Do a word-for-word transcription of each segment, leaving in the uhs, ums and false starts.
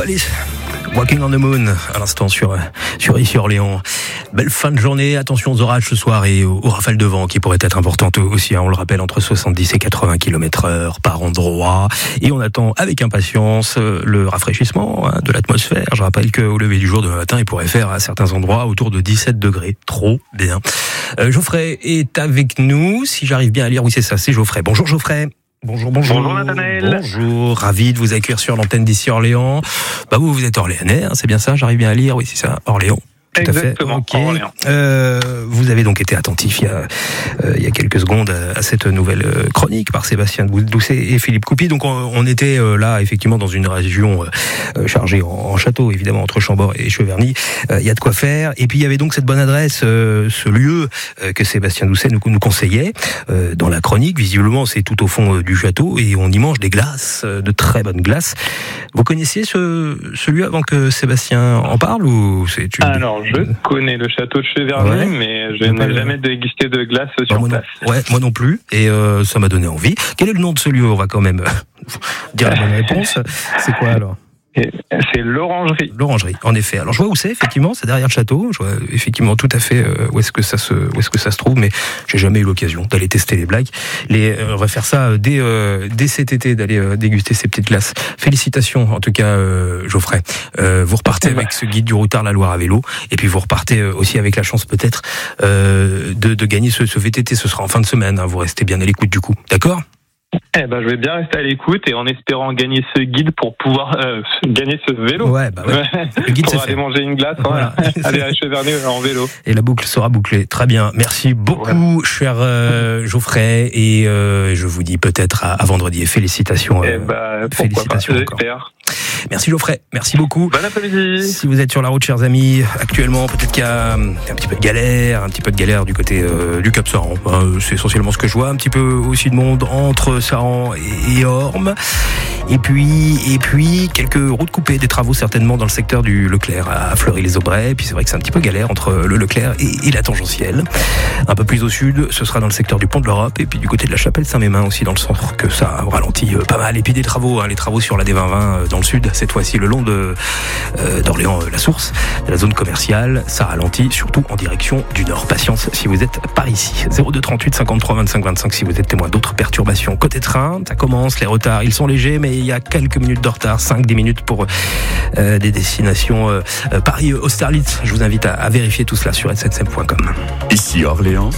Alice, Walking on the Moon, à l'instant sur, sur ici Orléans. Belle fin de journée, attention aux orages ce soir et aux, aux rafales de vent qui pourraient être importantes aussi, hein, on le rappelle, entre soixante-dix et quatre-vingts kilomètres heure par endroit. Et on attend avec impatience le rafraîchissement hein, de l'atmosphère. Je rappelle qu'au lever du jour demain matin, il pourrait faire à certains endroits autour de dix-sept degrés. Trop bien. Euh, Geoffrey est avec nous, si j'arrive bien à lire, oui c'est ça, c'est Geoffrey. Bonjour Geoffrey. Bonjour, bonjour. Bonjour Nathanaël. Bonjour, ravi de vous accueillir sur l'antenne d'ici Orléans. Bah vous, vous êtes orléanais, hein, c'est bien ça, j'arrive bien à lire, oui c'est ça, Orléans. Tout Exactement, à fait. Okay. Euh, vous avez donc été attentif il y a, euh, il y a quelques secondes à cette nouvelle chronique par Sébastien Doucet et Philippe Coupy. Donc on, on était euh, là effectivement dans une région euh, chargée en, en château, évidemment entre Chambord et Cheverny. Euh, il y a de quoi faire. Et puis il y avait donc cette bonne adresse, euh, ce lieu euh, que Sébastien Doucet nous, nous conseillait euh, dans la chronique. Visiblement c'est tout au fond euh, du château et on y mange des glaces, euh, de très bonnes glaces. Vous connaissiez ce, ce lieu avant que Sébastien en parle ou c'est une... Alors, je connais le château de Cheverny, ouais, mais je n'ai jamais dégusté de glace sur moi place. Non, ouais, moi non plus, et euh, ça m'a donné envie. Quel est le nom de ce lieu ? On va quand même dire la bonne réponse. C'est quoi alors ? C'est l'Orangerie. L'Orangerie, en effet. Alors je vois où c'est, effectivement, c'est derrière le château. Je vois effectivement tout à fait où est-ce que ça se, où est-ce que ça se trouve, mais j'ai jamais eu l'occasion d'aller tester les blagues. Les, on va faire ça dès, euh, dès cet été, d'aller euh, déguster ces petites glaces. Félicitations, en tout cas, euh, Geoffrey. Euh, vous repartez avec ce guide du routard La Loire à vélo, et puis vous repartez aussi avec la chance peut-être euh, de, de gagner ce, ce V T T. Ce sera en fin de semaine. Hein. Vous restez bien à l'écoute du coup, d'accord ? Eh ben, je vais bien rester à l'écoute et en espérant gagner ce guide pour pouvoir euh, gagner ce vélo. Ouais, bah ouais. Le guide, pour c'est aller fait. manger une glace, voilà. Aller à Cheverny en vélo. Et la boucle sera bouclée. Très bien. Merci beaucoup, ouais. cher euh, Geoffrey. Et euh, je vous dis peut-être à, à vendredi. Et félicitations. Euh, eh ben, félicitations pas, encore. J'espère. Merci Geoffrey, merci beaucoup. Bon après-midi. Si vous êtes sur la route, chers amis, actuellement, peut-être qu'il y a un petit peu de galère, un petit peu de galère du côté euh, du Cap Saran. Hein, c'est essentiellement ce que je vois. Un petit peu aussi de monde entre Saran et, et Orme. Et puis, et puis quelques routes coupées, des travaux certainement dans le secteur du Leclerc à Fleury-les-Aubrais. Et puis c'est vrai que c'est un petit peu galère entre le Leclerc et, et la tangentielle. Un peu plus au sud, ce sera dans le secteur du Pont de l'Europe et puis du côté de la Chapelle-Saint-Mémin aussi dans le centre, que ça ralentit pas mal. Et puis des travaux, hein, les travaux sur la D vingt vingt dans le sud. Cette fois-ci, le long de euh, d'Orléans, euh, la source, de la zone commerciale, ça ralentit, surtout en direction du nord. Patience si vous êtes par ici. zéro deux trente-huit cinquante-trois vingt-cinq vingt-cinq si vous êtes témoin d'autres perturbations. Côté train, ça commence, les retards, ils sont légers, mais il y a quelques minutes de retard, cinq dix minutes pour euh, des destinations euh, Paris-Austerlitz. Je vous invite à, à vérifier tout cela sur s n c f point com. Ici Orléans.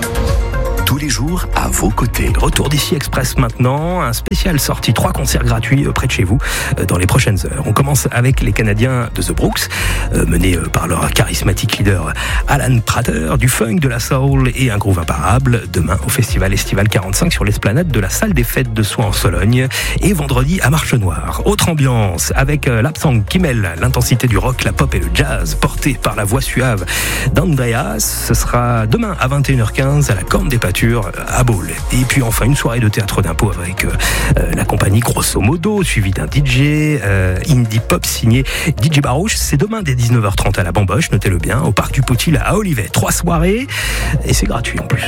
Tous les jours à vos côtés. Retour d'ici Express maintenant, un spécial sortie, trois concerts gratuits près de chez vous dans les prochaines heures. On commence avec les Canadiens de The Brooks, menés par leur charismatique leader Alan Prater, du funk, de la soul et un groove imparable. Demain au Festival Estival quarante-cinq sur l'esplanade de la salle des fêtes de Soins en Sologne et vendredi à Marche Noire. Autre ambiance avec l'Absang qui mêle l'intensité du rock, la pop et le jazz porté par la voix suave d'Andreas. Ce sera demain à vingt et une heures quinze à la Corne des Pâtures à Baule. Et puis enfin une soirée de théâtre d'impôt avec euh, la compagnie Grosso Modo, suivi d'un D J euh, indie pop signé D J Barouche. C'est demain dès dix-neuf heures trente à la Bamboche, notez-le bien, au parc du Potil à Olivet. Trois soirées et c'est gratuit en plus.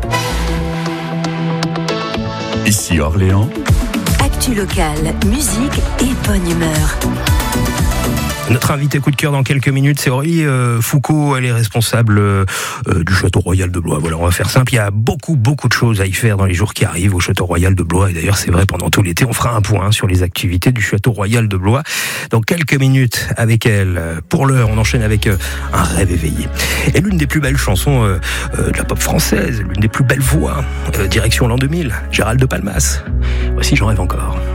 Ici Orléans. Actu locale, musique et bonne humeur. Notre invité coup de cœur dans quelques minutes, c'est Aurélie euh, Foucault. Elle est responsable euh, du Château Royal de Blois. Voilà, on va faire simple. Il y a beaucoup, beaucoup de choses à y faire dans les jours qui arrivent au Château Royal de Blois. Et d'ailleurs, c'est vrai, pendant tout l'été, on fera un point sur les activités du Château Royal de Blois dans quelques minutes avec elle. Pour l'heure, on enchaîne avec euh, Un rêve éveillé. Et l'une des plus belles chansons euh, euh, de la pop française, l'une des plus belles voix, euh, direction l'an deux mille, Gérald de Palmas. Voici J'en rêve encore.